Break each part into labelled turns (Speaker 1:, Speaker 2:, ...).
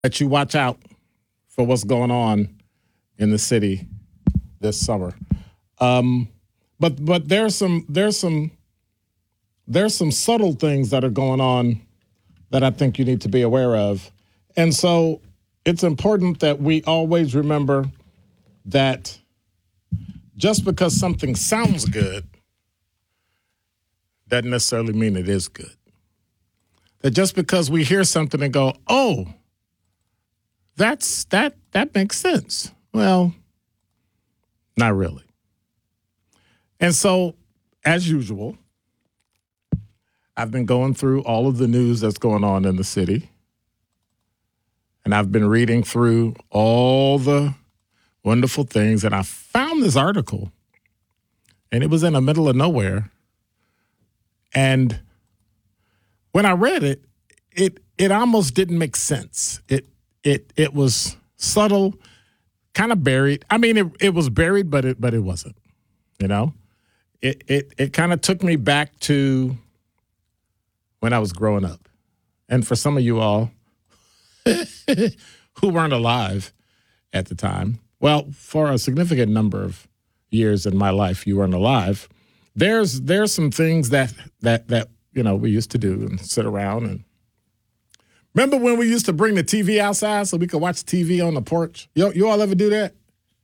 Speaker 1: that you watch out for what's going on in the city this summer. But there's some subtle things that are going on that I think you need to be aware of. And so it's important that we always remember that just because something sounds good doesn't necessarily mean it is good. That just because we hear something and go, oh, that makes sense. Well, not really. And so, as usual, I've been going through all of the news that's going on in the city. And I've been reading through all the wonderful things. And I found this article. And it was in the middle of nowhere. And when I read it, it almost didn't make sense. It was subtle, kind of buried. I mean, it was buried, but it wasn't. You know, it kind of took me back to when I was growing up. And for some of you all who weren't alive at the time, well, for a significant number of years in my life, you weren't alive. There's some things that you know we used to do and sit around and remember when we used to bring the TV outside so we could watch TV on the porch? You all ever do that?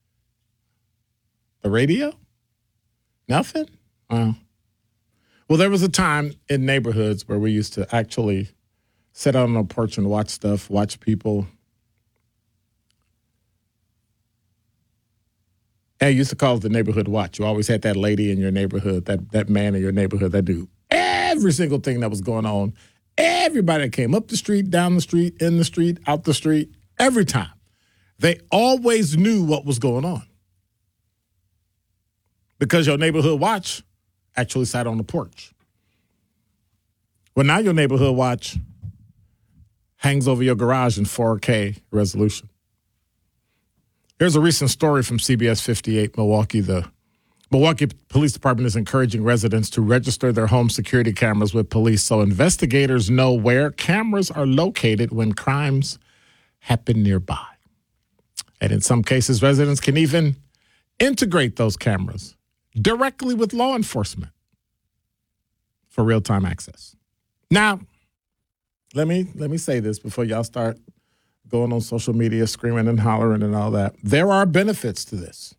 Speaker 1: The radio? Nothing? Well, there was a time in neighborhoods where we used to actually sit out on the porch and watch stuff, watch people. And you used to call it the neighborhood watch. You always had that lady in your neighborhood, that man in your neighborhood that knew every single thing that was going on. Everybody that came up the street, down the street, in the street, out the street, every time. They always knew what was going on. Because your neighborhood watch actually sat on the porch. Well, now your neighborhood watch hangs over your garage in 4K resolution. Here's a recent story from CBS 58 Milwaukee. The Milwaukee Police Department is encouraging residents to register their home security cameras with police so investigators know where cameras are located when crimes happen nearby. And in some cases, residents can even integrate those cameras directly with law enforcement for real-time access. Now, let me say this before y'all start going on social media, screaming and hollering and all that. There are benefits to this.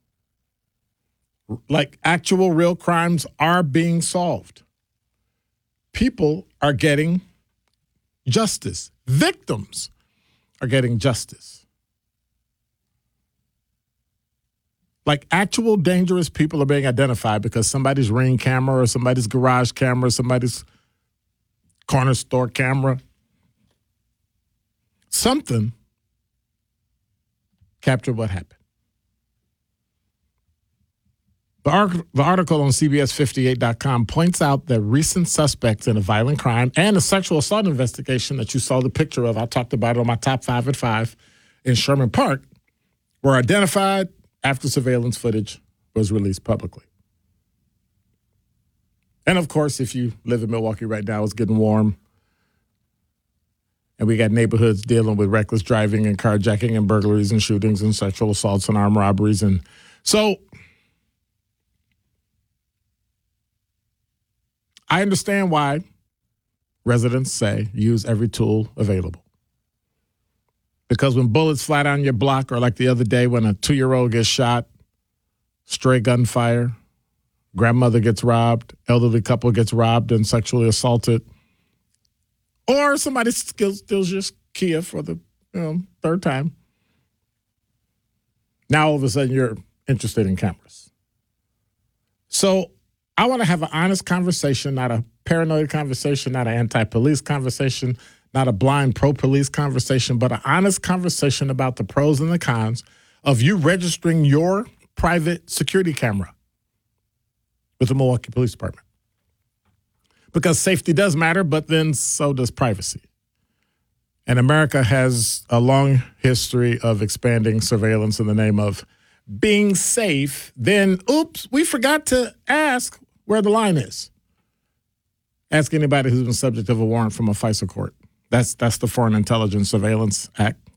Speaker 1: Like actual real crimes are being solved. People are getting justice. Victims are getting justice. Like actual dangerous people are being identified because somebody's Ring camera or somebody's garage camera, somebody's corner store camera, something captured what happened. The article on CBS58.com points out that recent suspects in a violent crime and a sexual assault investigation that you saw the picture of, I talked about it on my Top 5 at 5 in Sherman Park, were identified after surveillance footage was released publicly. And of course, if you live in Milwaukee right now, it's getting warm. And we got neighborhoods dealing with reckless driving and carjacking and burglaries and shootings and sexual assaults and armed robberies. And so I understand why residents say use every tool available. Because when bullets fly down your block, or like the other day when a 2-year-old gets shot, stray gunfire, grandmother gets robbed, elderly couple gets robbed and sexually assaulted, or somebody steals your Kia for the third time. Now all of a sudden you're interested in cameras. So I want to have an honest conversation, not a paranoid conversation, not an anti-police conversation, not a blind pro-police conversation, but an honest conversation about the pros and the cons of you registering your private security camera with the Milwaukee Police Department. Because safety does matter, but then so does privacy. And America has a long history of expanding surveillance in the name of being safe. Then, oops, we forgot to ask where the line is. Ask anybody who's been subject of a warrant from a FISA court. That's the Foreign Intelligence Surveillance Act.